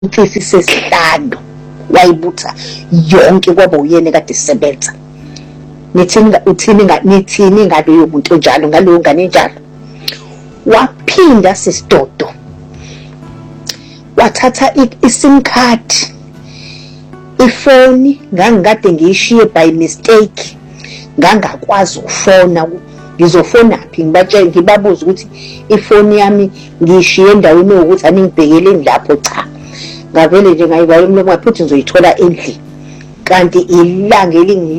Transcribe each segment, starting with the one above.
imfisi sesihlanu wayibutha yonke kwaba uyena kade isebenza. Nithini ngaloyo muntu njalo, ngaloyo ngane njalo. Waphinda sisidodo wathatha iSIM card, ifoni ngangikade ngiyishiye by mistake, ngangakwazi ukufona. Ngizofona phi ngibatshela, ngibabuza ukuthi ifoni yami ngiyishiye endaweni ukuthi aningibhekele lapho, cha. Ngavele nje ngayivala umlomo ngaphutha ngizoyithola endlini, kanti ilanga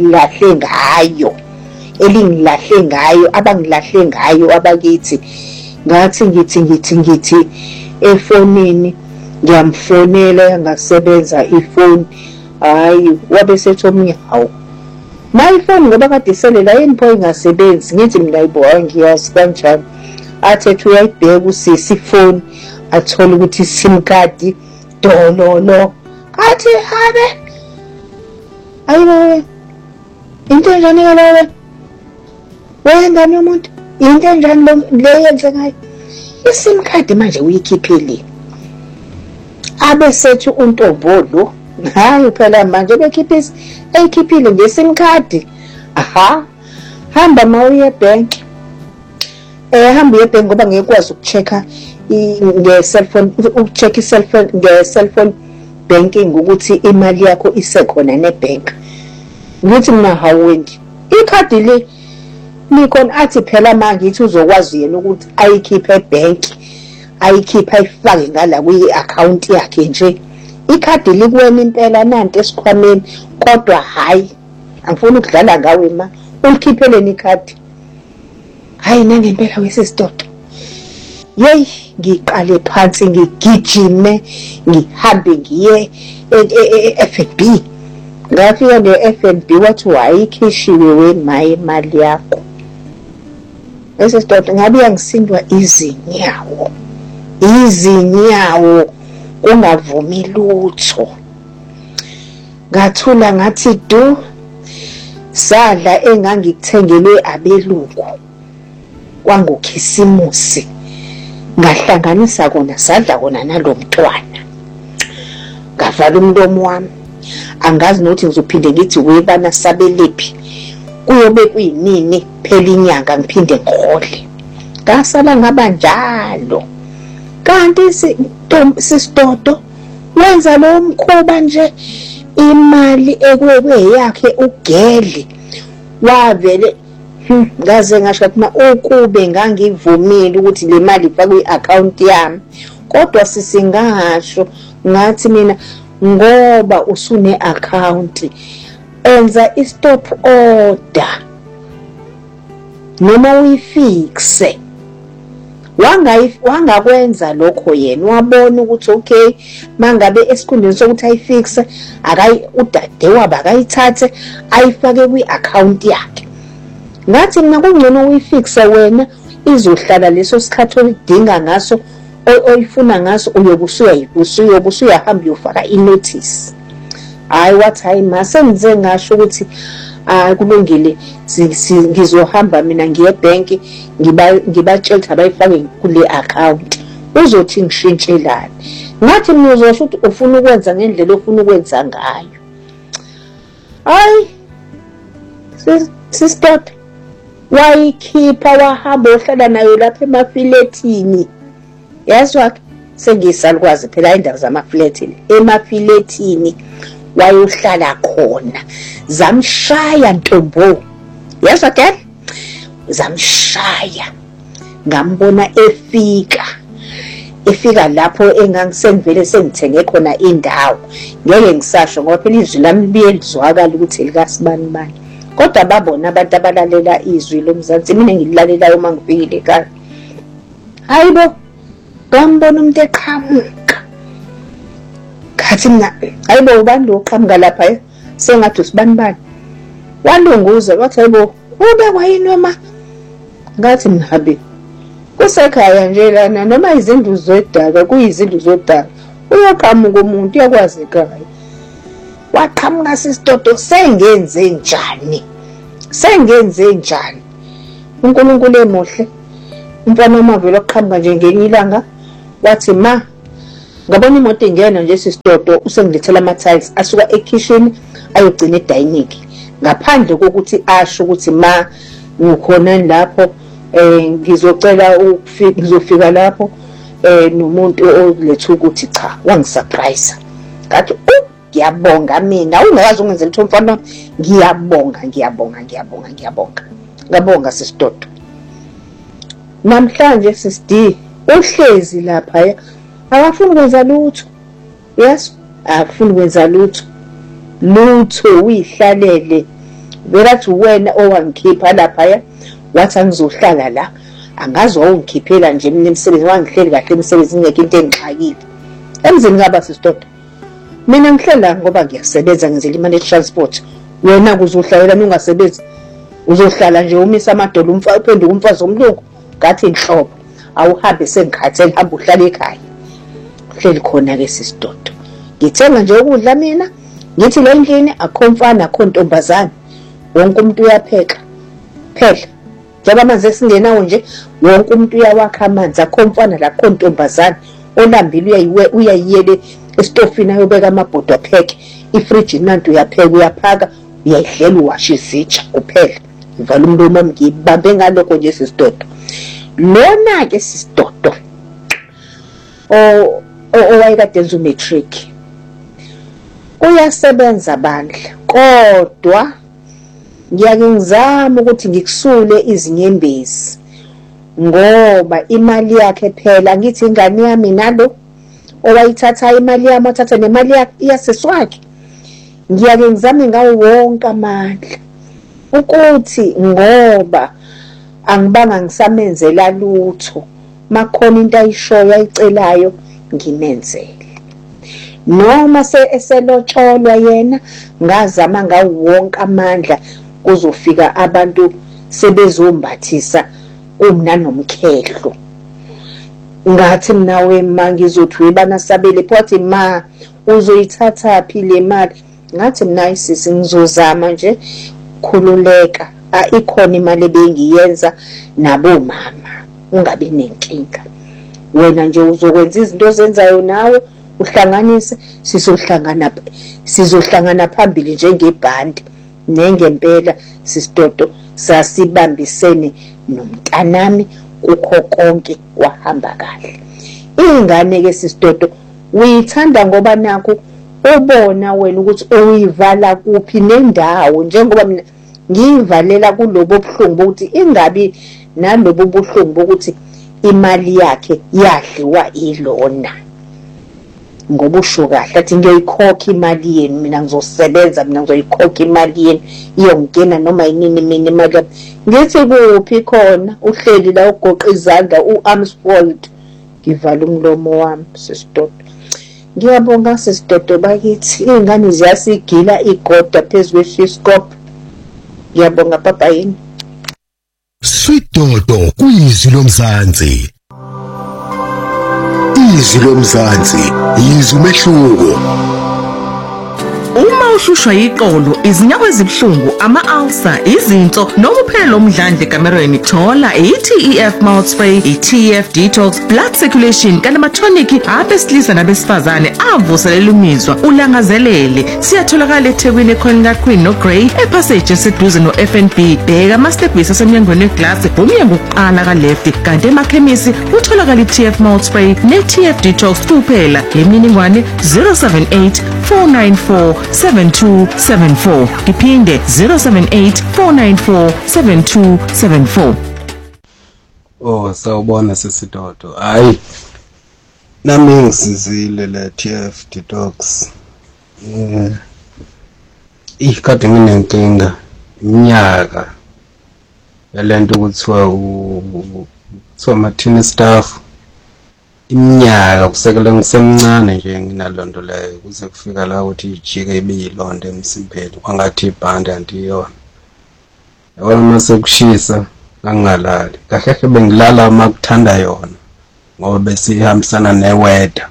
elingilahle ngayo abangilahle ngayo abakithi. Ngathi ngithi efonini ngiyamfonela yangasebenza ifoni. Hayi, wabe sethi omunye, hawu ma ifoni ngoba kade iselela yini pho ingasebenzi. Ngithi mina hayibo ngiyazi kanjani. Athi uyayibheka usisi ifoni athola ukuthi iSIM card dololo. Athi habe ayibo into enjani ngalawe wengane umuntu, into enjani le yenze ngayo iSIM card manje uyikhiphile. Abe sethi uNtombolo, hayi phela manje ekhiphile ngeSIM card. Aha, hamba mawuye ebank. Hamba uye ebank ngoba ngekwazi ukuchecka nge-cellphone, ukuchecka i-cellphone nge-cellphone banking ukuthi imali yakho isekhona nebank. Ngithi mina hawendi ikhadi le likhona. Athi phela manje ithi uzokwazi yena ukuthi ayikhiphe ebank, ayikhiphe ayifake ngala kwi-account yakhe nje. Ikhadi likuwena impela nanti esikhwameni, kodwa hayi angifuni ukudlala ngawe ma, ulikhipheleni ikhadi. Hayi nangempela wesisidodo, yeyi ngiqale phansi ngigijime ngihambe ngiye e-FNB. Ngafika ne-FNB wathi wayikhishiwe wema imali yakho. Wesisidodo ngabe yangisindwa izinyawo ungavumi lutho. Ngathula ngathi du, sadla engangikuthengelwe abelungu kwangoKhisimusi, ngahlanganisa kona sadla kona nalo mntwana. Ngavala umlomo wami, angazi nokuthi ngizophinde ngithi webana sabelephi, kuyobe kuyinini phela inyanga ngiphinde ngihole. Ngasala ngaba njalo. Kanti sisidodo wenza lo mkhuba nje, imali ekweyakhe ugele wavele. Ngaze ngasho ukuthi ukube ngangivumile ukuthi le mali ifakwe i-account yami, kodwa sisingasho ngathi mina ngoba usune-account enza i-stop order noma uyifixe. Wangakwenza lokho yena, wabona ukuthi okay mangabe esikhundleni sokuthi ayifixe udade waba akayithathe ayifake kwi-account yakhe. Ngathi mina kungcono uyifixe wena, izohlala leso sikhathi olidinga ngaso, oyifuna ngaso, uyobe usuyahamba uyofaka i-notice. Hayi wathi hayi ma sengize ngasho ukuthi kulungile ngizohamba mina ngiye ebank ngibatshela ukuthi abayifake kule account, uzothi ngishintshelane. Ngathi mina uzosho ukuthi ufuna ukwenza ngendlela ofuna ukwenza ngayo. Hayi sisidodo wayikhipha wahamba ohlala nayo lapha emafiletini. Yazi wakhe sengisalukwazi phela indawo zamafiletini, emafiletini wayohlala khona. Zamshaya Ntombo, yazi wakhe zamshaya. Ngambona efika lapho engangisengivele sengithenge khona indawo. Ngeke ngisasho ngoba phela izwi lami libiye lizwakala ukuthi likasibani bani, kodwa babona abantu abalalela izwi loMzansi, mina ngililalelayo uma ngifikile ekhaya. Hayibo, ngambona umuntu eqhamuka. Ngathi mina hayibo ubani lo oqhamuka lapha, sengathi usibani bani. Walunguza wathi hayibo ubekwa yini noma. Ngathi mina habe kusekhaya nje lana, noma izindlu zodaka kuyizindlu zodaka, uyoqhamuka umuntu uyakwazi ekhaya. Waqhamuka sisidodo, sengenze njani uNkulunkulu emuhle. Umfana umavela oqhamuka nje ngenye ilanga wathi ma ngabona imoto ingena nje sisidodo usengilethela ama-tiles asuka ekitchen ayogcina edining ngaphandle kokuthi asho ukuthi ma ngikhona lapho ngizocela ngizofika lapho nomuntu oletha ukuthi cha wangisurprise ngathi ngiyabonga mina ungakazi ungenzela ukuthi umfana ngiyabonga sisidodo namhlanje sisidi uhlezi lapha akafuni kwenza lutho yes akafuni kwenza lutho uyihlalele berathi wena owangikhipha lapha wathi angizohlala la angazi wawungikhiphela nje mina emsebenzi wangihleli kahle emsebenzi ngeke into engixakile emzini ngaba sisidodo mina ngihlela ngoba ngiyasebenza ngenzela imali ye-transport wena kuzohlalela ungasebenzi uzohlala nje umisa amadolo uphenduka umfazi omlungu ngathi inhlobo awuhambe sengikhathele hamba uhlala ekhaya uhleli khona-ke sisidodo ngithenga nje ukudla mina ngithi le ndlini akho mfana akho ntombazane wonke umuntu uyapheka phela njengoba amanzi esingenawo nje wonke umuntu uyawakha amanzi akho mfana lakho ntombazane olambile uyayiyele estofini ayobeka amabhodo apheke ifriji nanti uyapheka uyaphaka uyayihlela uwashe izitsha kuphela ngivala umlomo wami ngibambe ngalokho nje sisidodo lona-ke sisidodo owayekade enza umatric uyasebenza bandla kodwa ngiyake ngizama ukuthi ngikusule izinyembezi ngoba imali yakhe phela ngithi ingane yami nalo owayithatha imali yami wathatha nemali yaseswakhe ngiyake ngizame ngawo wonke amandla ukuthi ngoba angibanga ngisamenzela lutho makhona into ayishoyo ayicelayo ngimenzele noma eselotsholwa yena ngazama ngawo wonke amandla kuzofika abantu sebezombathisa umna nomkhehlo ngathi mina wema ngizothi webana sabele phothi ma uzoyithatha phi le mali ngathi mina isisi ngizozama nje khululeka ikhona imali ebengiyenza nabo mama ungabe nenkinga wena nje uzokwenza izinto ozenzayo nawe uhlanganise sizohlangana phambili njengebhandi nengempela sisidodo sasibambisene nomntanami kukho konke kwahamba kahle ingane ke sisidodo uyithanda ngoba nakho ubona wena ukuthi uyivala kuphi nendawo njengoba mina ngiyivalela kulobo buhlungu bokuthi ingabi nalobo buhlungu bokuthi imali yakhe yadliwa ilona ngoba usho kahle athi ngiyoyikhokha imali yenu mina ngizosebenza mina ngizoyikhokha imali yenu iyongena noma yinini mina imali yami ngithi kuphi khona uhleli la ugoqa izandla uAmsfold ngivala umlomo wami sisidodo ngiyabonga sisidodo bakithi ingane ziyasigila igoda phezulu kweshiscope ngiyabonga papa yini Sweet Dodo kuyizwi lomzansi izwi lomzansi izwi umehluko Uma ushushwa iqolo, izinyawo ezibuhlungu, ama-ulcer, izinso, noma uphela umdlandle kamerweni, thola i-TEF mouth spray, i-TEF detox, blood circulation, kanti ama-tonic abesilisa nabesifazane avuselela imizwa, ulangazelele. Siyatholakala eThekwini ekhona Queen noGrey, epassage eseduze no-FNB. Bheka ama-stepwisi asemnyangweni weglasi, umnyango wokuqala ka-left, kanti emakhemisi utholakala i-TEF mouth spray ne-TEF detox kuphela. Imininingwane 078 494 7274 iphinde 078 494 7274. Sawubona sisidodo. Hayi. Nami ngisizile le TF detox. Ikade nginenkinga iminyaka yalento kuthiwa Martin staff iminyaka kusekela ngisemncane nje nginalonto leyo kuze kufika la ukuthi ijike ibiyilonto emsimpeni kwangathi ibhandi andiyona yabona mase kushisa ngangalali kahle bengilala makuthanda yona ngoba besihambisana neweather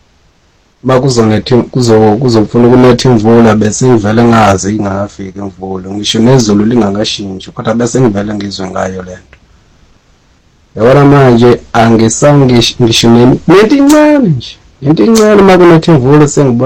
kuzofuna kunetha imvula bese ngivele ngazi ingakafiki imvula ngisho nezulu lingakashintshi kodwa bese ngivele ngizwe ngayo lento yabona manje angisangisho nento incane nje into incane uma kunethe imvula sengibona